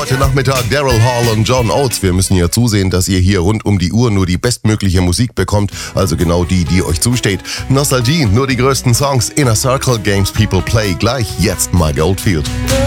Heute Nachmittag Daryl Hall und John Oates. Wir müssen ja zusehen, dass ihr hier rund um die Uhr nur die bestmögliche Musik bekommt, also genau die, die euch zusteht. Nostalgie, nur die größten Songs. Inner Circle, Games People Play. Gleich jetzt Mike Oldfield.